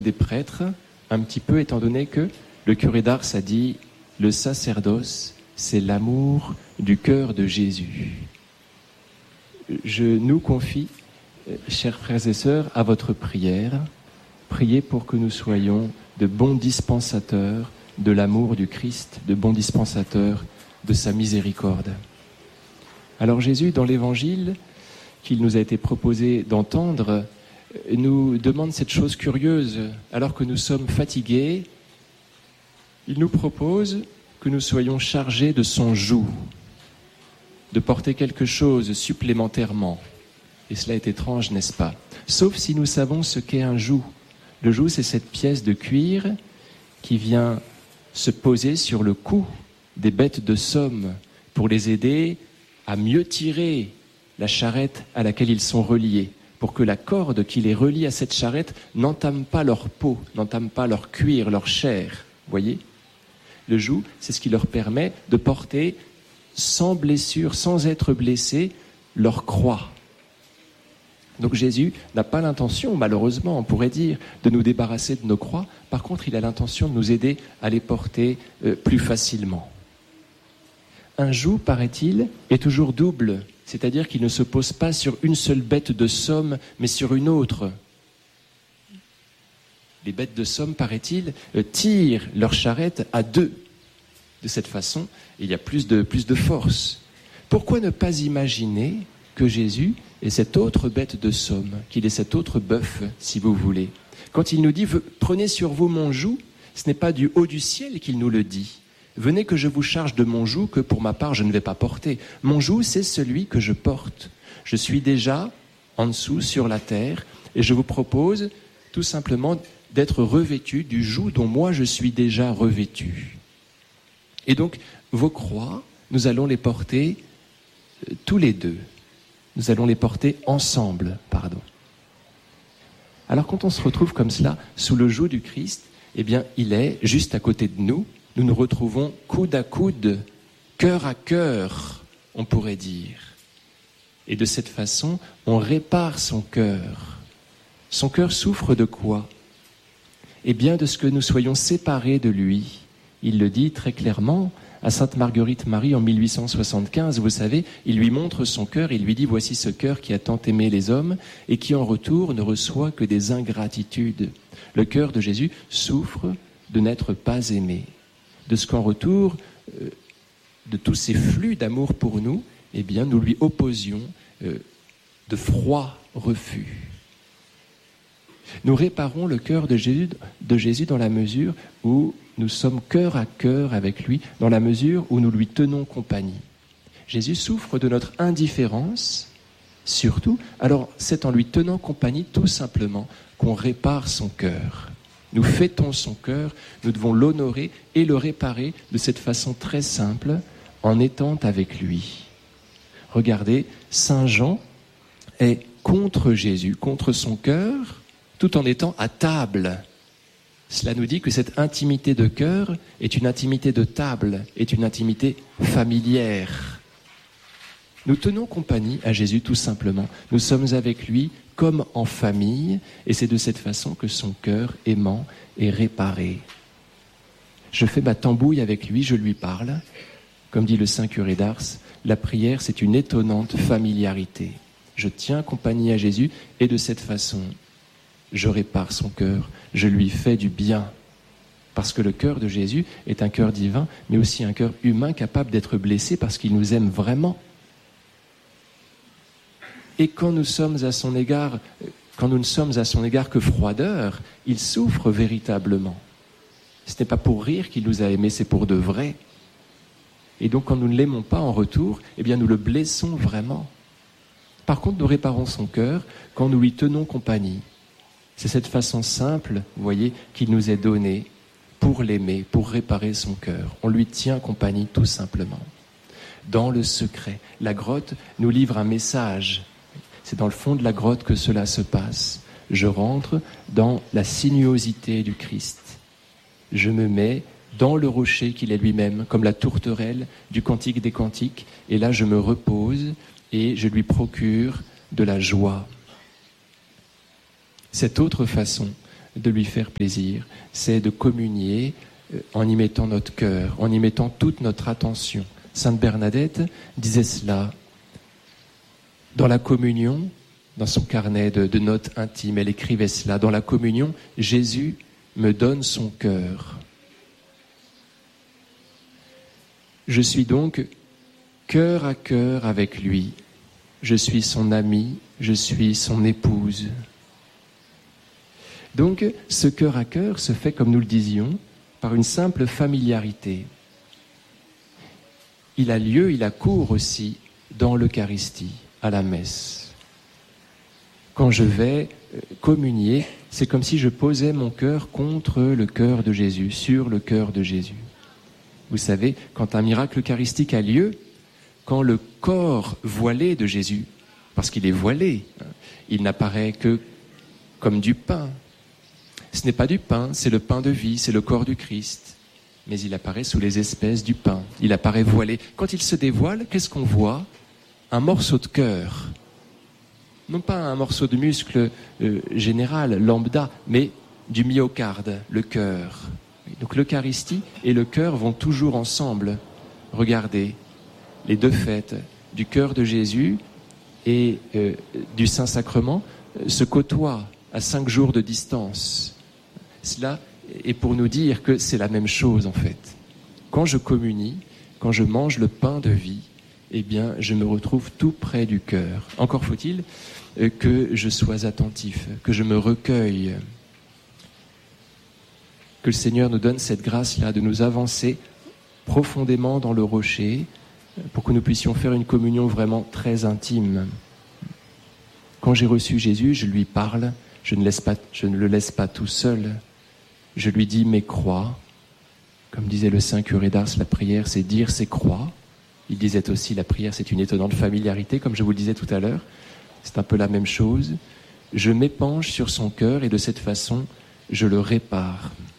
des prêtres, un petit peu, étant donné que le curé d'Ars a dit « Le sacerdoce, c'est l'amour du cœur de Jésus ». Je nous confie, chers frères et sœurs, à votre prière. Priez pour que nous soyons de bons dispensateurs de l'amour du Christ, de bons dispensateurs de sa miséricorde. Alors Jésus, dans l'Évangile qu'il nous a été proposé d'entendre, nous demande cette chose curieuse. Alors que nous sommes fatigués, il nous propose que nous soyons chargés de son joug, de porter quelque chose supplémentairement. Et cela est étrange, n'est-ce pas? Sauf si nous savons ce qu'est un joug. Le joug, c'est cette pièce de cuir qui vient se poser sur le cou des bêtes de somme pour les aider à mieux tirer la charrette à laquelle ils sont reliés, pour que la corde qui les relie à cette charrette n'entame pas leur peau, n'entame pas leur cuir, leur chair. Voyez ? Le joug, c'est ce qui leur permet de porter sans blessure, sans être blessés, leur croix. Donc Jésus n'a pas l'intention, malheureusement, on pourrait dire, de nous débarrasser de nos croix. Par contre, il a l'intention de nous aider à les porter plus facilement. Un joug, paraît-il, est toujours double, c'est-à-dire qu'il ne se pose pas sur une seule bête de somme, mais sur une autre. Les bêtes de somme, paraît-il, tirent leur charrette à deux. De cette façon, il y a plus de force. Pourquoi ne pas imaginer que Jésus est cette autre bête de somme, qu'il est cet autre bœuf, si vous voulez. Quand il nous dit « Prenez sur vous mon joug », ce n'est pas du haut du ciel qu'il nous le dit. « Venez que je vous charge de mon joug que pour ma part je ne vais pas porter. Mon joug, c'est celui que je porte. Je suis déjà en dessous, sur la terre, et je vous propose tout simplement d'être revêtu du joug dont moi je suis déjà revêtu. » Et donc, vos croix, nous allons les porter tous les deux. Nous allons les porter ensemble, Alors quand on se retrouve comme cela, sous le joug du Christ, eh bien, il est juste à côté de nous. Nous nous retrouvons coude à coude, cœur à cœur, on pourrait dire. Et de cette façon, on répare son cœur. Son cœur souffre de quoi? Eh bien, de ce que nous soyons séparés de lui. Il le dit très clairement à Sainte Marguerite Marie en 1875, vous savez, il lui montre son cœur, il lui dit « Voici ce cœur qui a tant aimé les hommes et qui en retour ne reçoit que des ingratitudes. » Le cœur de Jésus souffre de n'être pas aimé, de ce qu'en retour de tous ces flux d'amour pour nous, eh bien, nous lui opposions de froid refus. Nous réparons le cœur de Jésus dans la mesure où nous sommes cœur à cœur avec lui, dans la mesure où nous lui tenons compagnie. Jésus souffre de notre indifférence, surtout, alors c'est en lui tenant compagnie tout simplement qu'on répare son cœur. Nous fêtons son cœur, nous devons l'honorer et le réparer de cette façon très simple, en étant avec lui. Regardez, Saint Jean est contre Jésus, contre son cœur, tout en étant à table. Cela nous dit que cette intimité de cœur est une intimité de table, est une intimité familière. Nous tenons compagnie à Jésus tout simplement. Nous sommes avec lui comme en famille, et c'est de cette façon que son cœur aimant est réparé. Je fais ma tambouille avec lui, je lui parle. Comme dit le saint curé d'Ars, la prière, c'est une étonnante familiarité. Je tiens compagnie à Jésus, et de cette façon, je répare son cœur, je lui fais du bien. Parce que le cœur de Jésus est un cœur divin, mais aussi un cœur humain capable d'être blessé parce qu'il nous aime vraiment. Et quand nous ne sommes à son égard que froideur, il souffre véritablement. Ce n'est pas pour rire qu'il nous a aimés, c'est pour de vrai. Et donc quand nous ne l'aimons pas en retour, eh bien nous le blessons vraiment. Par contre, nous réparons son cœur quand nous lui tenons compagnie. C'est cette façon simple, vous voyez, qu'il nous est donnée pour l'aimer, pour réparer son cœur. On lui tient compagnie tout simplement. Dans le secret, la grotte nous livre un message. C'est dans le fond de la grotte que cela se passe. Je rentre dans la sinuosité du Christ. Je me mets dans le rocher qu'il est lui-même, comme la tourterelle du Cantique des Cantiques, et là je me repose et je lui procure de la joie. Cette autre façon de lui faire plaisir, c'est de communier en y mettant notre cœur, en y mettant toute notre attention. Sainte Bernadette disait cela. Dans la communion, dans son carnet de notes intimes, elle écrivait cela. Dans la communion, Jésus me donne son cœur. Je suis donc cœur à cœur avec lui. Je suis son ami, je suis son épouse. Donc, ce cœur à cœur se fait, comme nous le disions, par une simple familiarité. Il a lieu, il a cours aussi dans l'Eucharistie, à la messe. Quand je vais communier, c'est comme si je posais mon cœur contre le cœur de Jésus, sur le cœur de Jésus. Vous savez, quand un miracle eucharistique a lieu, quand le corps voilé de Jésus, parce qu'il est voilé, il n'apparaît que comme du pain. Ce n'est pas du pain, c'est le pain de vie, c'est le corps du Christ. Mais il apparaît sous les espèces du pain. Il apparaît voilé. Quand il se dévoile, qu'est-ce qu'on voit? Un morceau de cœur. Non pas un morceau de muscle général, lambda, mais du myocarde, le cœur. Donc l'Eucharistie et le cœur vont toujours ensemble. Regardez, les deux fêtes du cœur de Jésus et du Saint-Sacrement se côtoient à 5 jours de distance. Cela est pour nous dire que c'est la même chose en fait. Quand je communie, quand je mange le pain de vie, eh bien je me retrouve tout près du cœur. Encore faut-il que je sois attentif, que je me recueille. Que le Seigneur nous donne cette grâce-là de nous avancer profondément dans le rocher pour que nous puissions faire une communion vraiment très intime. Quand j'ai reçu Jésus, je lui parle, je ne le laisse pas tout seul. Je lui dis mes croix. Comme disait le saint curé d'Ars, la prière, c'est dire ses croix. Il disait aussi la prière, c'est une étonnante familiarité, comme je vous le disais tout à l'heure. C'est un peu la même chose. Je m'épanche sur son cœur et de cette façon, je le répare.